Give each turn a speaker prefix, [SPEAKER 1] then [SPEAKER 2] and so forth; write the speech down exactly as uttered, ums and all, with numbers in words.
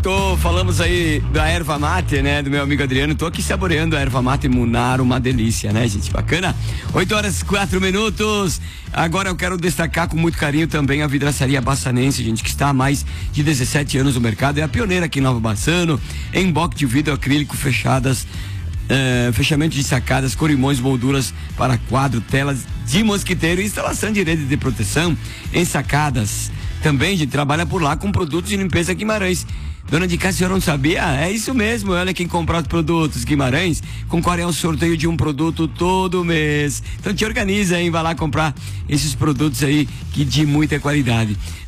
[SPEAKER 1] tô, falamos aí da erva mate, né, do meu amigo Adriano. Tô aqui saboreando a erva mate Munaro, uma delícia, né, gente? Bacana. oito horas e quatro minutos. Agora eu quero destacar com muito carinho também a vidraçaria Bassanense, gente, que está há mais de dezessete anos no mercado. É a pioneira aqui em Nova Bassano, em bloco de vidro acrílico fechadas. Uh, fechamento de sacadas, corimões, molduras para quadro, telas de mosquiteiro e instalação de rede de proteção em sacadas. Também, gente, trabalha por lá com produtos de limpeza Guimarães. Dona de casa, a senhora não sabia? É isso mesmo, olha, quem comprar os produtos Guimarães concorre ao sorteio de um produto todo mês. Então te organiza, hein? Vai lá comprar esses produtos aí que de muita qualidade.